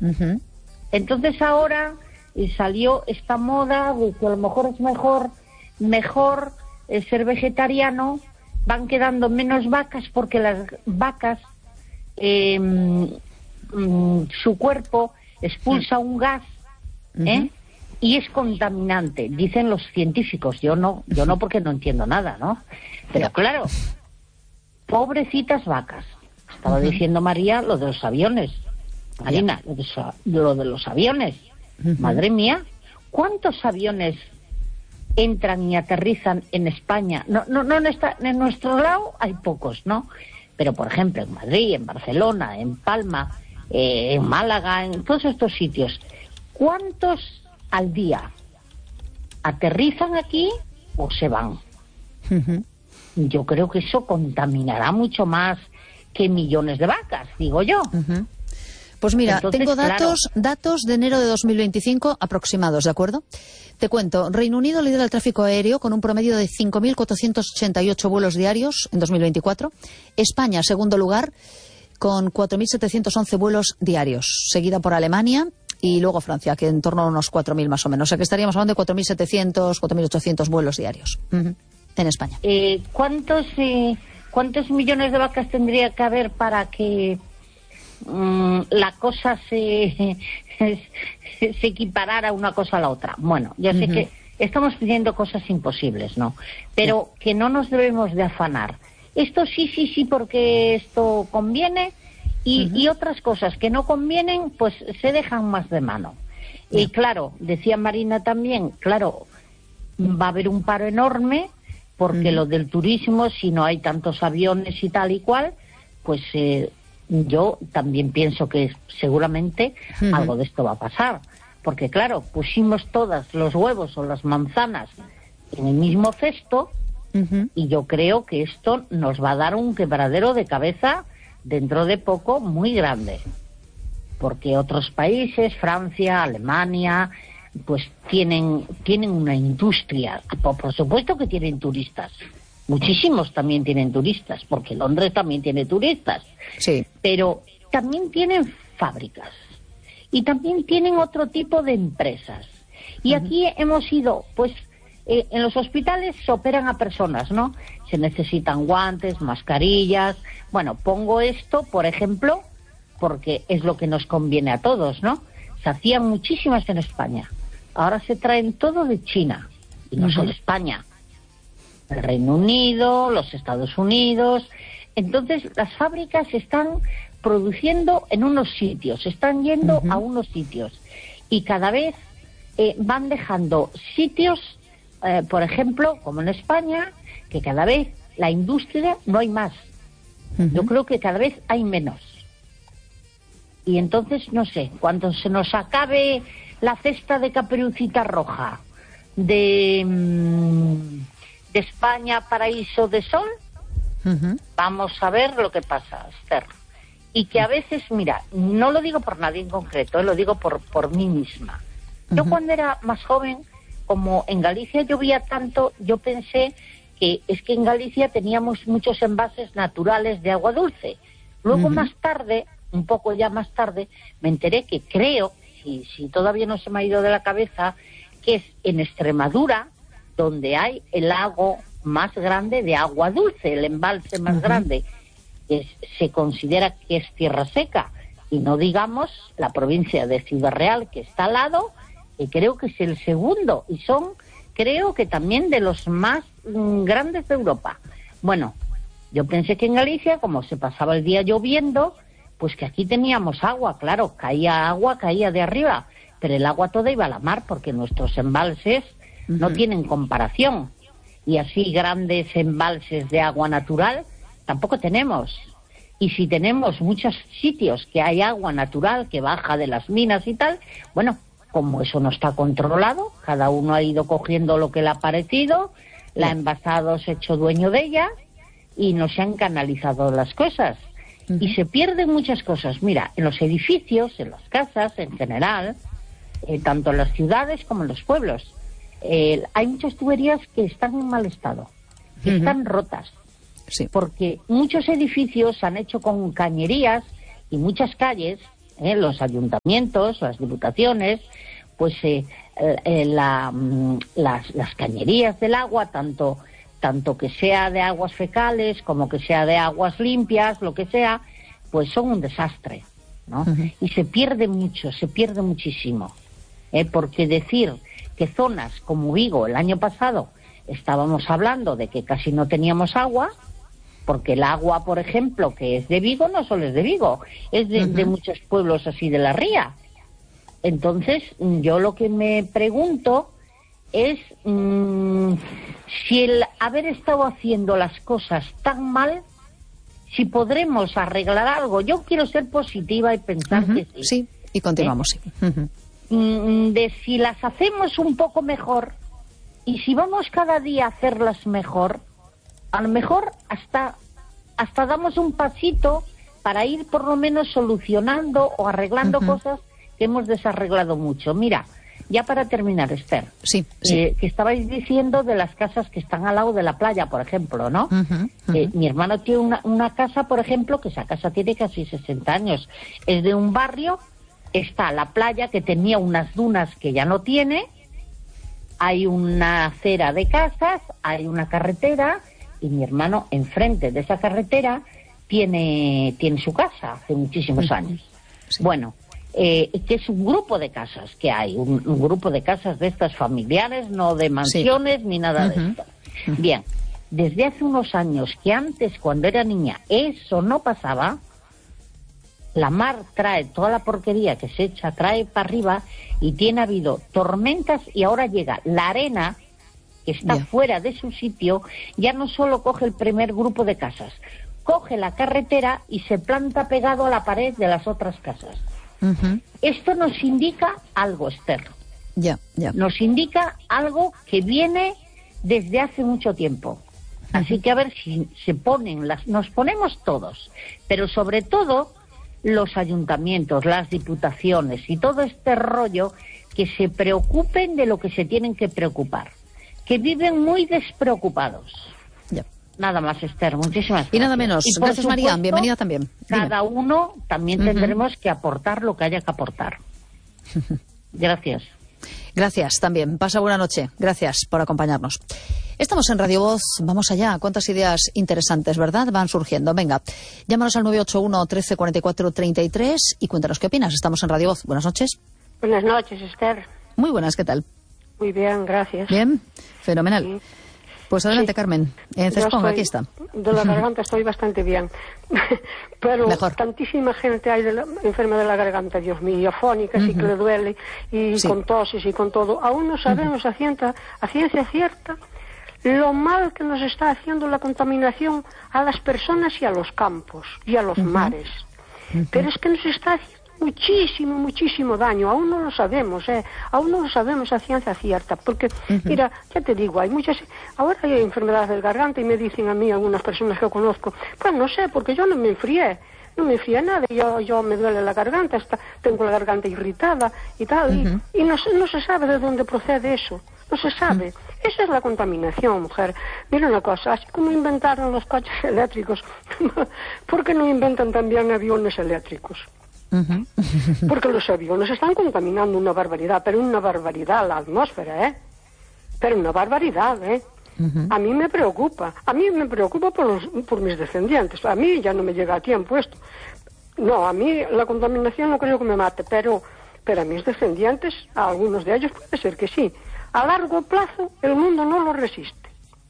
Uh-huh. Entonces ahora salió esta moda de que a lo mejor es mejor ser vegetariano, van quedando menos vacas porque las vacas, su cuerpo expulsa un gas, y es contaminante, dicen los científicos. Yo no porque no entiendo nada, ¿no? Pero claro, pobrecitas vacas. Estaba diciendo María lo de los aviones. Marina, lo de los aviones. Madre mía, ¿cuántos aviones entran y aterrizan en España? No en nuestro lado hay pocos, ¿no? Pero por ejemplo en Madrid, en Barcelona, en Palma, en Málaga, en todos estos sitios, ¿cuántos al día aterrizan aquí o se van? Yo creo que eso contaminará mucho más que millones de vacas, digo yo. Pues mira, Entonces, tengo claro, datos de enero de 2025 aproximados, ¿de acuerdo? Te cuento, Reino Unido lidera el tráfico aéreo con un promedio de 5.488 vuelos diarios en 2024. España, segundo lugar, con 4.711 vuelos diarios, seguida por Alemania y luego Francia, que en torno a unos 4.000 más o menos. O sea que estaríamos hablando de 4.700, 4.800 vuelos diarios en España. ¿Cuántos millones de vacas tendría que haber para que la cosa se equiparara una cosa a la otra? Bueno, ya sé que estamos pidiendo cosas imposibles, ¿no? Pero que no nos debemos de afanar. Esto sí, porque esto conviene, y otras cosas que no convienen, pues se dejan más de mano. Y claro, decía Marina también, claro, va a haber un paro enorme, porque lo del turismo, si no hay tantos aviones y tal y cual, pues yo también pienso que seguramente algo de esto va a pasar. Porque claro, pusimos todas los huevos o las manzanas en el mismo cesto, y yo creo que esto nos va a dar un quebradero de cabeza dentro de poco muy grande. Porque otros países, Francia, Alemania, pues tienen una industria. Por supuesto que tienen turistas. Muchísimos también tienen turistas, porque Londres también tiene turistas. Sí. Pero también tienen fábricas. Y también tienen otro tipo de empresas. Y aquí hemos ido, pues, en los hospitales se operan a personas, ¿no? Se necesitan guantes, mascarillas. Bueno, pongo esto, por ejemplo, porque es lo que nos conviene a todos, ¿no? Se hacían muchísimas en España. Ahora se traen todo de China. Y no solo España. El Reino Unido, los Estados Unidos. Entonces, las fábricas están produciendo en unos sitios, están yendo a unos sitios. Y cada vez van dejando sitios, por ejemplo, como en España, que cada vez la industria no hay más. Yo creo que cada vez hay menos. Y entonces, no sé, cuando se nos acabe la cesta de Caperucita Roja de España, paraíso de sol, vamos a ver lo que pasa, Esther. Y que a veces, mira, no lo digo por nadie en concreto, lo digo por mí misma. Yo cuando era más joven, como en Galicia llovía tanto, yo pensé que es que en Galicia teníamos muchos envases naturales de agua dulce. Luego más tarde, un poco ya más tarde, me enteré que creo, si todavía no se me ha ido de la cabeza, que es en Extremadura donde hay el lago más grande de agua dulce, el embalse más grande. Se considera que es tierra seca, y no digamos la provincia de Ciudad Real, que está al lado, que creo que es el segundo, y son, creo que también de los más grandes de Europa. Bueno, yo pensé que en Galicia, como se pasaba el día lloviendo, pues que aquí teníamos agua, claro, caía de arriba, pero el agua toda iba a la mar, porque nuestros embalses no tienen comparación, y así grandes embalses de agua natural tampoco tenemos. Y si tenemos muchos sitios que hay agua natural que baja de las minas y tal, bueno, como eso no está controlado, cada uno ha ido cogiendo lo que le ha parecido, la ha envasado, se ha hecho dueño de ella, y no se han canalizado las cosas. Y se pierden muchas cosas. Mira, en los edificios, en las casas en general, tanto en las ciudades como en los pueblos, hay muchas tuberías que están en mal estado, que están rotas. Sí. Porque muchos edificios se han hecho con cañerías, y muchas calles, los ayuntamientos, las diputaciones, pues las cañerías del agua, tanto que sea de aguas fecales como que sea de aguas limpias, lo que sea, pues son un desastre, ¿no? Y se pierde mucho, se pierde muchísimo. Porque decir que zonas como Vigo el año pasado estábamos hablando de que casi no teníamos agua, porque el agua, por ejemplo, que es de Vigo, no solo es de Vigo, es de muchos pueblos así de la ría. Entonces, yo lo que me pregunto es si el haber estado haciendo las cosas tan mal, si podremos arreglar algo. Yo quiero ser positiva y pensar que sí. Sí, y continuamos, sí. De si las hacemos un poco mejor y si vamos cada día a hacerlas mejor, a lo mejor hasta damos un pasito para ir por lo menos solucionando o arreglando cosas que hemos desarreglado mucho. Mira, ya para terminar, Esther, sí. Que estabais diciendo de las casas que están al lado de la playa, por ejemplo, ¿no? Mi hermano tiene una casa, por ejemplo, que esa casa tiene casi 60 años. Es de un barrio, está la playa que tenía unas dunas que ya no tiene, hay una acera de casas, hay una carretera, y mi hermano enfrente de esa carretera tiene su casa hace muchísimos años. Sí. Bueno, que es un grupo de casas que hay, un grupo de casas de estas familiares, no de mansiones ni nada de esto. Bien, desde hace unos años, que antes cuando era niña eso no pasaba, la mar trae toda la porquería que se echa, trae para arriba, y ha habido tormentas, y ahora llega la arena que está fuera de su sitio, ya no solo coge el primer grupo de casas, coge la carretera y se planta pegado a la pared de las otras casas. Esto nos indica algo, Esther. Nos indica algo que viene desde hace mucho tiempo. Así que a ver si nos ponemos todos, pero sobre todo los ayuntamientos, las diputaciones y todo este rollo, que se preocupen de lo que se tienen que preocupar, que viven muy despreocupados. Nada más, Esther, muchísimas gracias. Y nada menos. Y gracias, supuesto, María, bienvenida también. Cada uno también tendremos que aportar lo que haya que aportar. Gracias. Gracias también. Pasa buena noche. Gracias por acompañarnos. Estamos en Radio Voz. Vamos allá. Cuántas ideas interesantes, ¿verdad? Van surgiendo. Venga, llámanos al 981 13 44 33 y cuéntanos qué opinas. Estamos en Radio Voz. Buenas noches. Buenas noches, Esther. Muy buenas, ¿qué tal? Muy bien, gracias. Bien, fenomenal. Sí. Pues adelante, Carmen. En Cespón, aquí está. De la garganta estoy bastante bien. Pero mejor. Tantísima gente hay enferma de la garganta, Dios mío, afónicas y que le duele, y con toses y con todo. Aún no sabemos a ciencia cierta lo mal que nos está haciendo la contaminación a las personas y a los campos y a los mares. Pero es que nos está haciendo muchísimo daño. Aún no lo sabemos, aún no lo sabemos a ciencia cierta, porque mira, ya te digo, ahora hay enfermedades del garganta y me dicen a mí algunas personas que conozco, pues no sé, porque yo no me enfrié nada, yo me duele la garganta, tengo la garganta irritada y tal, y no se sabe de dónde procede eso, no se sabe. Esa es la contaminación, mujer. Mira una cosa, así como inventaron los coches eléctricos, ¿por qué no inventan también aviones eléctricos? Porque los aviones están contaminando una barbaridad, pero una barbaridad la atmósfera, pero una barbaridad, A mí me preocupa por mis descendientes. A mí ya no me llega a tiempo esto. No, a mí la contaminación no creo que me mate, pero a mis descendientes, a algunos de ellos puede ser que sí. A largo plazo el mundo no lo resiste,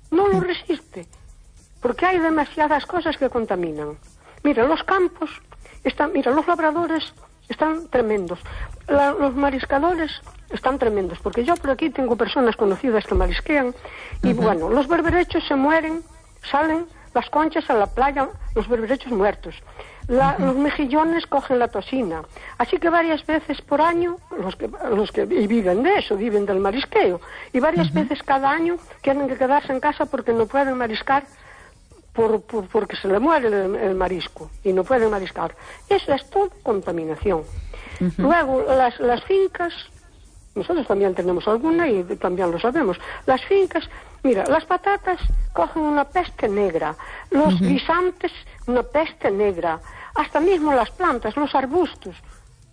porque hay demasiadas cosas que contaminan. Mira, los campos los labradores están tremendos, los mariscadores están tremendos, porque yo por aquí tengo personas conocidas que marisquean, y bueno, los berberechos se mueren, salen las conchas a la playa, los berberechos muertos. Los mejillones cogen la toxina. Así que varias veces por año, los que viven de eso, viven del marisqueo, y varias veces cada año tienen que quedarse en casa porque no pueden mariscar, porque se le muere el marisco y no pueden mariscar. Eso es todo contaminación. Luego, las fincas, nosotros también tenemos alguna y también lo sabemos. Las fincas, mira, las patatas cogen una peste negra, los guisantes una peste negra, hasta mismo las plantas, los arbustos.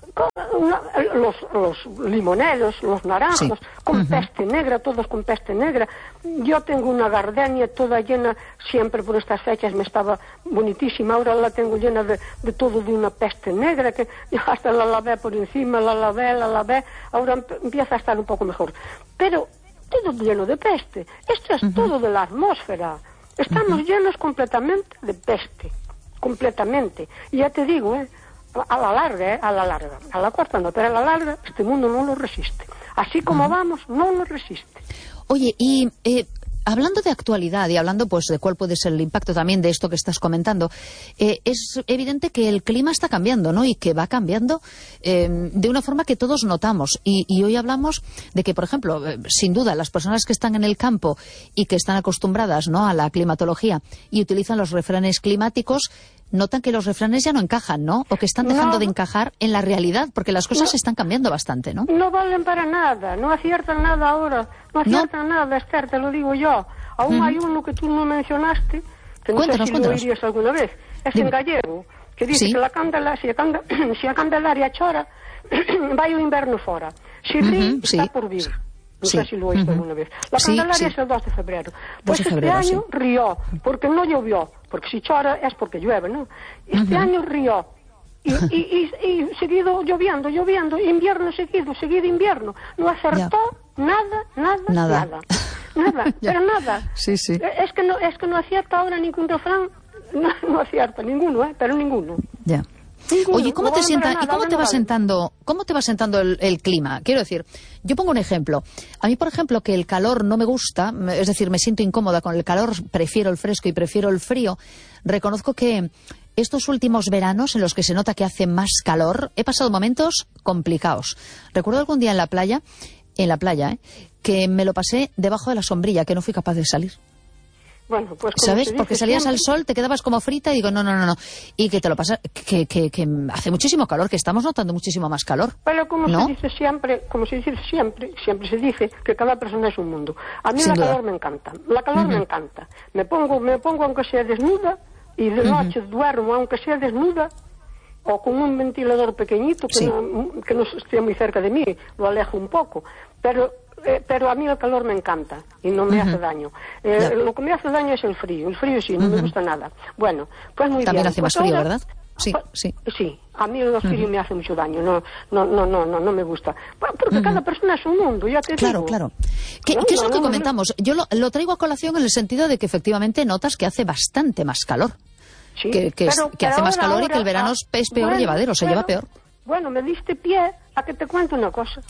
los limoneros, los naranjos, con peste negra, todos con peste negra. Yo tengo una gardenia toda llena, siempre por estas fechas me estaba bonitísima, ahora la tengo llena de todo de una peste negra, que hasta la lavé por encima, la lavé, ahora empieza a estar un poco mejor. Pero todo lleno de peste. Esto es todo de la atmósfera. Estamos llenos completamente de peste, completamente. Y ya te digo, a la larga, corta no, pero a la larga este mundo no lo resiste. Así como vamos, no lo resiste. Oye, y hablando de actualidad y hablando pues de cuál puede ser el impacto también de esto que estás comentando, es evidente que el clima está cambiando, ¿no? Y que va cambiando de una forma que todos notamos. Y hoy hablamos de que, por ejemplo, sin duda, las personas que están en el campo y que están acostumbradas, ¿no?, a la climatología y utilizan los refranes climáticos, notan que los refranes ya no encajan, ¿no? O que están dejando de encajar en la realidad, porque las cosas están cambiando bastante, ¿no? No valen para nada, no aciertan nada ahora, no aciertan nada, Esther, te lo digo yo. Aún hay uno que tú no mencionaste, que no sé si lo oirías alguna vez, es en gallego, que dice que si a Candelaria chora, vai o inverno fora. Si ri, está por vir. No sé si lo oíste alguna vez. La Candelaria es el 2 de febrero. Pues este año rió, porque no llovió. Porque si chora es porque llueve, ¿no? Este año rió. Y seguido lloviendo, invierno seguido invierno. No acertó nada. Pero nada. Sí. Es que no acierta ahora ningún refrán. No acierta ninguno, pero ninguno. Ya. Oye, ¿cómo te sienta, ¿y cómo te va sentando el clima? Quiero decir, yo pongo un ejemplo. A mí, por ejemplo, que el calor no me gusta, es decir, me siento incómoda con el calor, prefiero el fresco y prefiero el frío. Reconozco que estos últimos veranos en los que se nota que hace más calor, he pasado momentos complicados. Recuerdo algún día en la playa, que me lo pasé debajo de la sombrilla, que no fui capaz de salir. Bueno, pues ¿sabes? Porque salías al sol, te quedabas como frita y digo, no. Y que te lo pasa, que hace muchísimo calor, que estamos notando muchísimo más calor. Pero como se dice siempre se dice que cada persona es un mundo. A mí calor me encanta. La calor me encanta. Me pongo aunque sea desnuda y de noche duermo aunque sea desnuda o con un ventilador pequeñito que no esté muy cerca de mí, lo alejo un poco. Pero a mí el calor me encanta y no me hace daño. Lo que me hace daño es el frío sí, no me gusta nada. Bueno, pues muy bien. También hace más frío, ¿verdad? Sí. Sí, a mí el frío me hace mucho daño, no me gusta. Porque cada persona es un mundo, ya te digo. Claro. ¿Qué es lo que comentamos? Yo lo traigo a colación en el sentido de que efectivamente notas que hace bastante más calor. Sí, que hace más calor y que el verano es peor llevadero, se lleva peor. Bueno, me diste pie a que te cuente una cosa.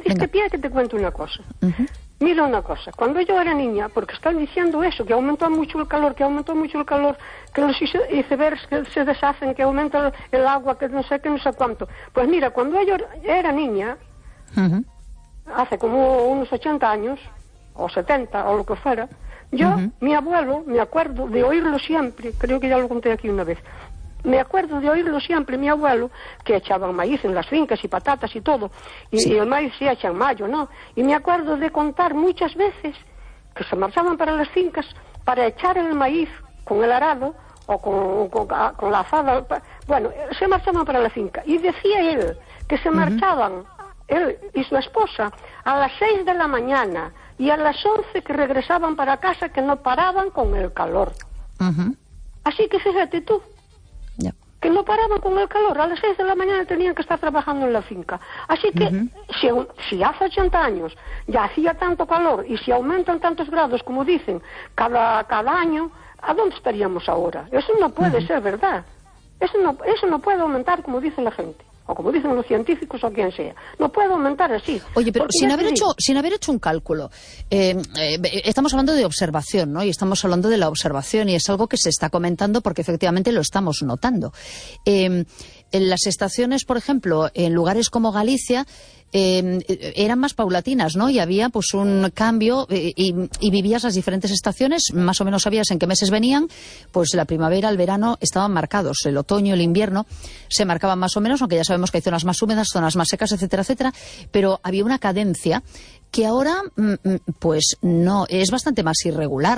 Mira una cosa, cuando yo era niña, porque están diciendo eso, que aumentó mucho el calor, que los icebergs que se deshacen, que aumenta el agua, que no sé cuánto. Pues mira, cuando yo era niña, hace como unos 80 años, o 70, o lo que fuera, mi abuelo, me acuerdo de oírlo siempre, creo que ya lo conté aquí una vez, me acuerdo de oírlo siempre, mi abuelo, que echaban maíz en las fincas y patatas y todo, y el maíz se echa en mayo, ¿no? Y me acuerdo de contar muchas veces que se marchaban para las fincas para echar el maíz con el arado o con la azada, bueno, se marchaban para la finca. Y decía él que se marchaban, él y su esposa, a las 6 de la mañana y a las 11 que regresaban para casa, que no paraban con el calor. Así que fíjate tú, que no paraban con el calor, a las 6 de la mañana tenían que estar trabajando en la finca. Así que si hace 80 años ya hacía tanto calor y si aumentan tantos grados como dicen cada año, ¿a dónde estaríamos ahora? Eso no puede ser verdad. Eso no puede aumentar como dice la gente, o como dicen los científicos o quien sea. No puede aumentar así. Oye, pero sin haber hecho un cálculo, estamos hablando de observación, ¿no? Y estamos hablando de la observación y es algo que se está comentando porque efectivamente lo estamos notando. En las estaciones, por ejemplo, en lugares como Galicia, eran más paulatinas, ¿no? Y había pues un cambio y vivías las diferentes estaciones, más o menos sabías en qué meses venían, pues la primavera, el verano estaban marcados, el otoño, el invierno se marcaban más o menos, aunque ya sabemos que hay zonas más húmedas, zonas más secas, etcétera, pero había una cadencia que ahora pues no, es bastante más irregular.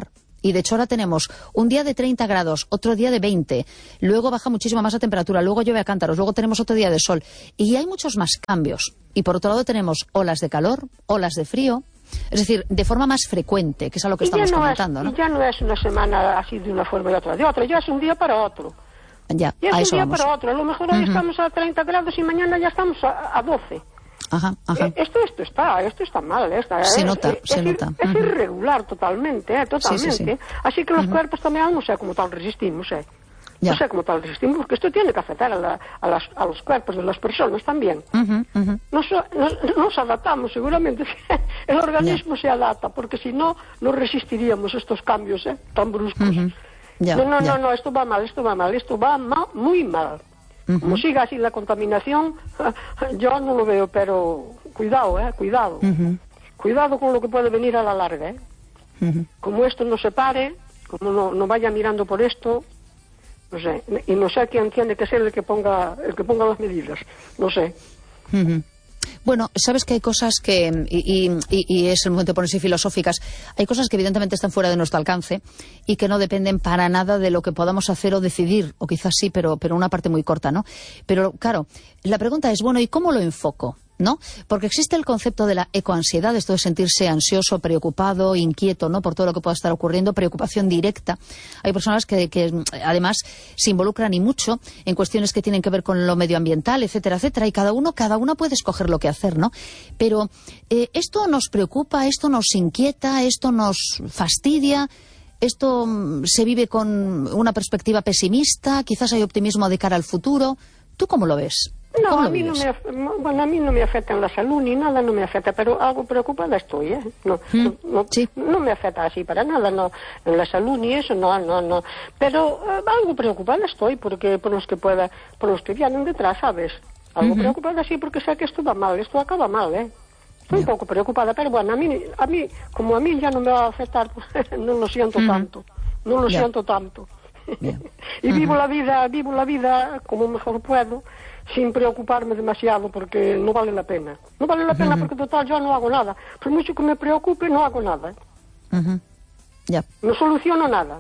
Y de hecho ahora tenemos un día de 30 grados, otro día de 20, luego baja muchísimo más la temperatura, luego llueve a cántaros, luego tenemos otro día de sol. Y hay muchos más cambios. Y por otro lado tenemos olas de calor, olas de frío. Es decir, de forma más frecuente, que es a lo que estamos comentando, ¿no? Y ya no es una semana así de una forma y otra de otra, ya es un día para otro. Ya es a un eso día vamos. para otro. A lo mejor hoy estamos a 30 grados y mañana ya estamos a 12. Ajá. Esto está mal. Se nota. Es irregular totalmente. Sí. Así que los cuerpos también no sé cómo tal resistimos. Ya. No sé cómo tal resistimos, porque esto tiene que afectar a los cuerpos de las personas también. Nos adaptamos, seguramente. El organismo se adapta, porque si no, no resistiríamos estos cambios tan bruscos. No, esto va mal, muy mal. Como siga así la contaminación, yo no lo veo, pero cuidado. Cuidado con lo que puede venir a la larga. Como esto no se pare, como no vaya mirando por esto, no sé, y no sé quién tiene que ser el que ponga las medidas, no sé. Bueno, sabes que hay cosas que, y es el momento de ponerse filosóficas, hay cosas que evidentemente están fuera de nuestro alcance y que no dependen para nada de lo que podamos hacer o decidir, o quizás sí, pero una parte muy corta, ¿no? Pero claro, la pregunta es, bueno, ¿y cómo lo enfoco? ¿No? Porque existe el concepto de la ecoansiedad, esto de sentirse ansioso, preocupado, inquieto, ¿no? Por todo lo que pueda estar ocurriendo, preocupación directa. Hay personas que además se involucran y mucho en cuestiones que tienen que ver con lo medioambiental, etcétera, etcétera, y cada uno puede escoger lo que hacer, ¿no? Pero esto nos preocupa, esto nos inquieta, esto nos fastidia, esto se vive con una perspectiva pesimista, quizás hay optimismo de cara al futuro. ¿Tú cómo lo ves? No, a mí no me afecta en la salud ni nada, no me afecta, pero algo preocupada estoy, no me afecta así para nada, no, en la salud ni eso, no, pero algo preocupada estoy porque por los que vienen detrás, ¿sabes? Algo preocupada sí, porque sé que esto va mal, esto acaba mal, Estoy un poco preocupada, pero bueno, a mí como a mí ya no me va a afectar, pues, no lo siento tanto. Y vivo la vida como mejor puedo, sin preocuparme demasiado, porque no vale la pena. No vale la pena porque total yo no hago nada. Por mucho que me preocupe, no hago nada. No soluciono nada.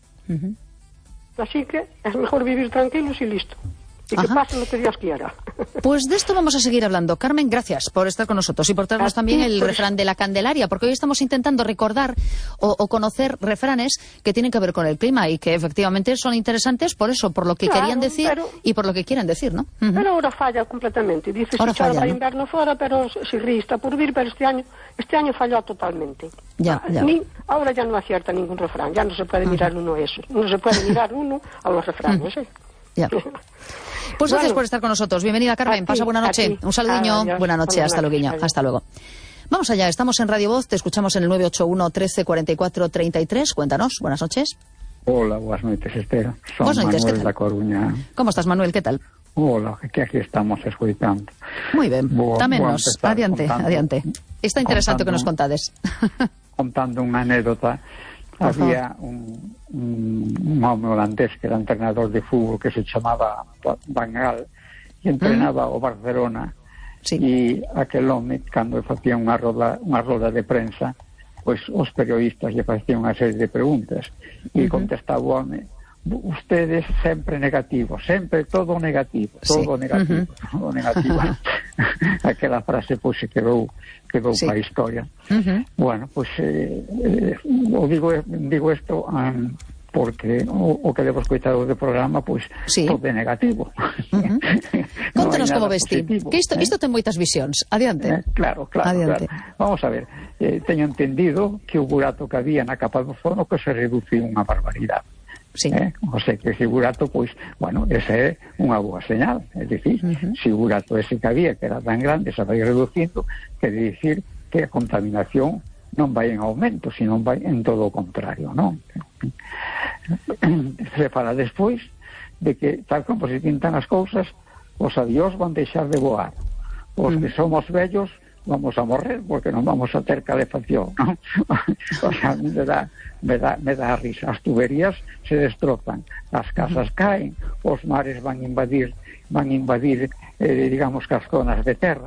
Así que es mejor vivir tranquilos y listo. Y que pase lo que Dios quiera. Pues de esto vamos a seguir hablando. Carmen, gracias por estar con nosotros y por traernos también el refrán de la Candelaria, porque hoy estamos intentando recordar o conocer refranes que tienen que ver con el clima y que efectivamente son interesantes por eso, por lo que querían decir y por lo que quieren decir, ¿no? Pero ahora falla completamente. Dice si echaba invierno fuera, pero si ríe está por vir, pero este año falló totalmente. Ahora ya no acierta ningún refrán, ya no se puede mirar uno eso. No se puede mirar uno a los refranes, Pues gracias por estar con nosotros. Bienvenida, Carmen. Pasa buena noche. Un saludiño. Adiós. Buena noche. Hasta luego. Hasta luego. Vamos allá. Estamos en Radio Voz. Te escuchamos en el 981 13 44 33. Cuéntanos. Buenas noches. Hola, buenas noches, Esther. Buenas noches, Manuel da Coruña. ¿Cómo estás, Manuel? ¿Qué tal? Hola, que aquí estamos escuchando. Muy bien. Dámenos. Adiante. Está interesante que nos contades. Contando una anécdota. Había un hombre holandés que era entrenador de fútbol que se chamaba Van Gaal e entrenaba o Barcelona e aquel home, cando facía unha roda de prensa, pois os periodistas lle facían unha serie de preguntas e contestaba o home: ustedes sempre negativos, sempre todo negativo. Aquela frase pois se quedou para a historia. Bueno, pois digo isto porque o que debo escoitar do programa pois todo é negativo. Contanos como ves ti, que isto ten moitas visións. Adiante. Claro. Vamos a ver, teño entendido que o burato que había na capa do ozono que se reduciu unha barbaridade. O sea que ese burato, pois, bueno, esa é unha boa señal, é dicir, se o burato ese que había, que era tan grande, se vai reducindo, quere dicir que a contaminación non vai en aumento, sino vai en todo o contrario, non? Se fala despois de que, tal como se pintan as cousas, os avións van deixar de voar, os que somos vellos vamos a morrer porque non vamos a ter calefacción, non? O sea, me dá a risa. As tuberías se destrozan, as casas caen, os mares van invadir digamos, as zonas de terra,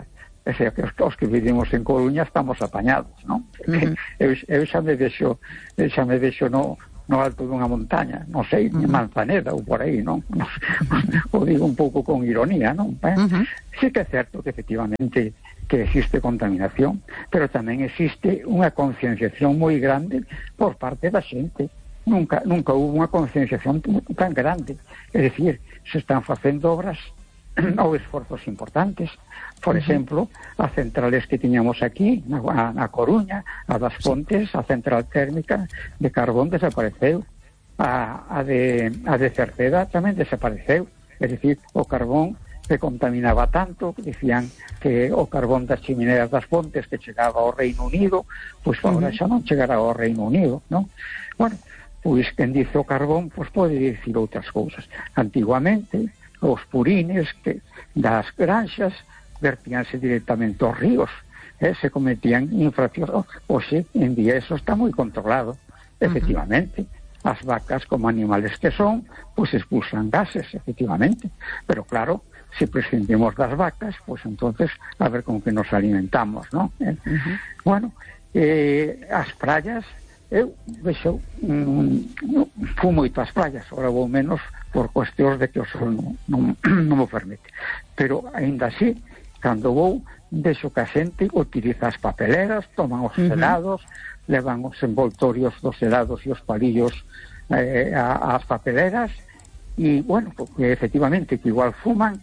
é sea, que os que vivimos en Coruña estamos apañados, non? Eu xa me vexo no alto dunha montaña, non sei, Manzaneda ou por aí, non? O digo un pouco con ironía, non? Sí que é certo que efectivamente que existe contaminación, pero tamén existe unha concienciación moi grande por parte da xente. Nunca hubo unha concienciación tan grande. É dicir, se están facendo obras ou esforzos importantes. Por exemplo, as centrales que tiñamos aquí na Coruña, a das Pontes, a central térmica de carbón desapareceu, a de Cerceda tamén desapareceu. É dicir, o carbón que contaminaba tanto, que dicían que o carbón das chimineas das Pontes que chegaba ao Reino Unido, pois agora xa non chegará ao Reino Unido, non? Bueno, pois quen dice o carbón, pois pode dicir outras cousas. Antiguamente, os purines das granxas vertíanse directamente aos ríos, se cometían infraccións. Hoxe, en día, eso está moi controlado. Efectivamente, as vacas, como animales que son, pois expulsan gases, efectivamente. Pero claro, se prescindimos das vacas, pois entonces a ver con que nos alimentamos, non? Bueno, as praias, eu vexo, fui moito ás praias, ahora vou menos por cuestións de que o sol non me permite, pero aínda así, cando vou, vexo que a xente utiliza as papeleras, toman os helados, levan os envoltorios dos helados e os palillos ás papeleras, e, bueno, porque efectivamente que igual fuman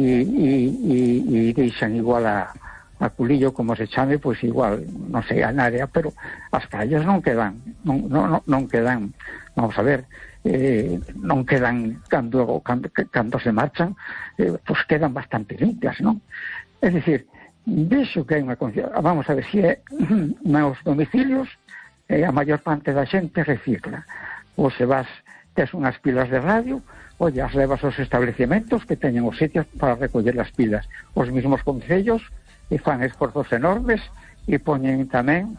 e deixan igual a culillo, como se chame, pois igual, non sei, a área, pero as praias non quedan, non quedan, vamos a ver, non quedan cando se marchan, pois quedan bastante limpias, non? É dicir, vexo que hai unha conciencia, vamos a ver, se nos domicilios a maior parte da xente recicla, ou se vas, tes unhas pilas de radio, oye, as levas aos establecementos que teñen os sitios para recoller as pilas. Os mismos concellos fan esforzos enormes e poñen tamén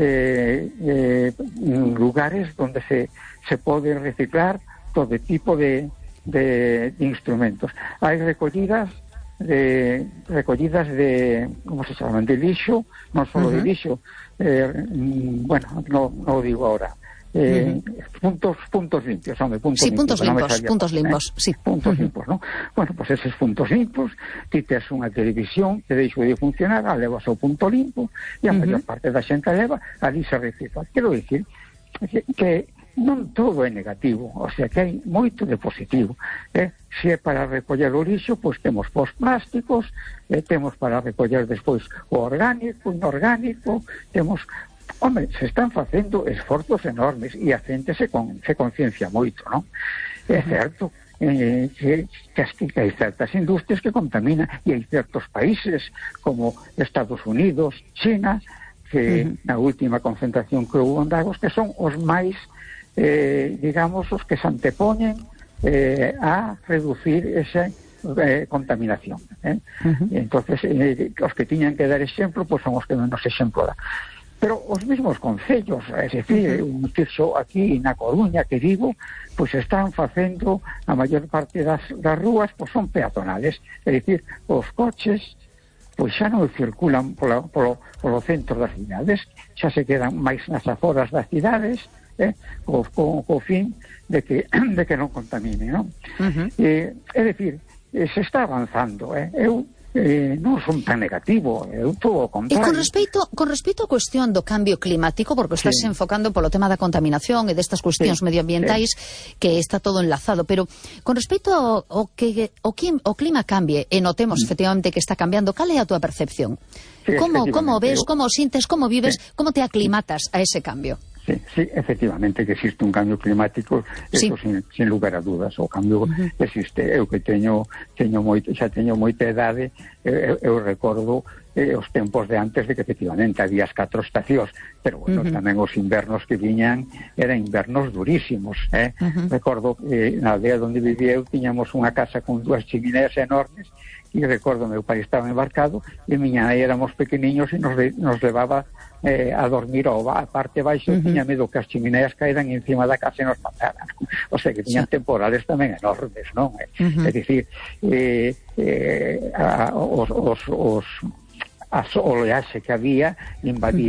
lugares onde se pode reciclar todo tipo de instrumentos. Hai recollidas de como se chaman, de lixo, non só de lixo, bueno, non o digo ahora, puntos limpios, hombre, puntos limpos, sí. Puntos limpos, ¿no? Bueno, pues esos puntos limpos, ti tes unha televisión que deixou de funcionar, a levas ao punto limpo e a maior parte da xente leva, ali se recicla. Quero dicir que non todo é negativo, o sea que hai moito de positivo. Se é para recoller o lixo, pois temos pos plásticos, temos para recoller despois o orgánico, o inorgánico, temos... Hombre, se están facendo esforzos enormes e a xente se conciencia moito, non? É certo que hai certas industrias que contaminan e hai certos países como Estados Unidos, China, que na última concentración que houve en Davos, que son os máis, digamos, os que se antepoñen a reducir esa contaminación. Entonces, os que tiñan que dar exemplo, pois son os que menos exemplo dan. Pero os mesmos concellos, es decir, un tirso aquí na Coruña que digo, pois están facendo a maior parte das rúas, pois son peatonales, é dicir, os coches pois xa non circulan polo centro das cidades, xa se quedan máis nas aforas das cidades, co fin de que non contamine, non? É dicir, se está avanzando, eu non son tan negativo, eu todo o contrario. E con respecto á cuestión do cambio climático, porque estás enfocando polo tema da contaminación e destas cuestións medioambientais, que está todo enlazado, pero con respecto ao que o clima cambie, e notemos efectivamente que está cambiando, cal é a túa percepción? Como ves, como sintes, como vives, como te aclimatas a ese cambio? Sí, efectivamente que existe un cambio climático, eso sin lugar a dudas, o cambio existe. Eu que xa teño moita idade, eu recordo os tempos de antes de que efectivamente había as 4 estacións, pero bueno, tamén os invernos que viñan eran invernos durísimos, Recordo que na aldea onde vivía eu tiñamos unha casa con 2 chimineas enormes, e recordo meu pai estaba embarcado e miña nai éramos pequeniños e nos levaba a dormir a parte baixo, tiña medo que as chimineas caeran encima da casa e nos mataran. O sea que tiñan temporales tamén enormes, non? É dicir, as oleaxe que había invadía